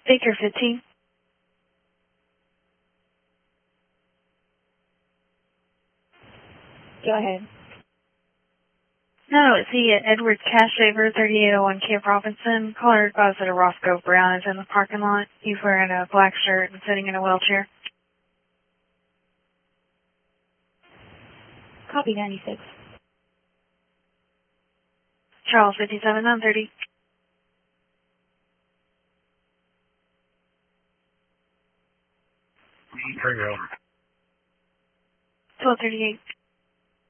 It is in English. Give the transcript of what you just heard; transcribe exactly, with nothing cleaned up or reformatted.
Baker fifteen. Go ahead. No, it's he at Edward Cashaver, thirty-eight oh one Camp Robinson. Caller advised that a Roscoe Brown is in the parking lot. He's wearing a black shirt and sitting in a wheelchair. Copy ninety-six. Charles fifty-seven nine thirty. There you go. twelve thirty-eight.